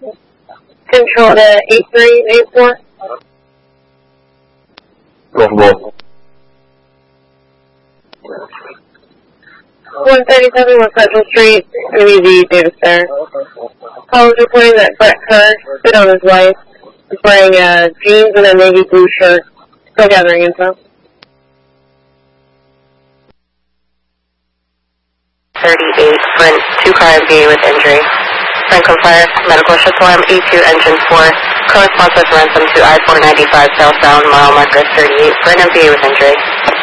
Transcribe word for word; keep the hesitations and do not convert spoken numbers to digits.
Control to eight three eight four. Go. one thirty-seven West Central Street, M U Z, Davis Fair. Call is reporting that Brett Kerr spit on his wife. He's wearing uh, jeans and a navy blue shirt. Still gathering info. thirty-eight, Sprint, two car M V A with injury. Franklin Fire, medical ship alarm, E two, engine four, co-responsive ransom to I four ninety-five southbound, mile marker thirty-eight, for an M V A with injury.